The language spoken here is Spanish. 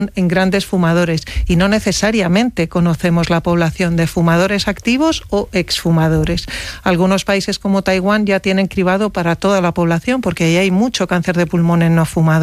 en grandes fumadores y no necesariamente conocemos la población de fumadores activos o exfumadores. Algunos países como Taiwán ya tienen cribado para toda la población porque ahí hay mucho cáncer de pulmón en no fumadores.